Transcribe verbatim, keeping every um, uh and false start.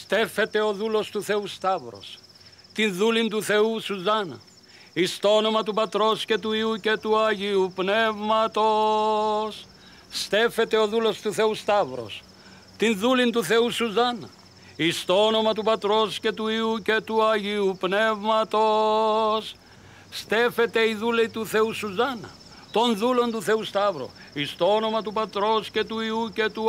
Στέφεται ο δούλος του Θεού Σταύρος, την δούλην του Θεού Σουζάννα, εις το όνομα του Πατρός και του Υιού και του Αγίου Πνεύματος. Στέφεται ο δούλος του Θεού Σταύρος, την δούλην του Θεού Σουζάννα, εις το όνομα του Πατρός και του Υιού και του Αγίου Πνεύματος. Στέφεται η δούλη του Θεού Σουζάννα, των δούλων του Θεού Σταύρου, εις το όνομα του Πατρός και του Υιού και του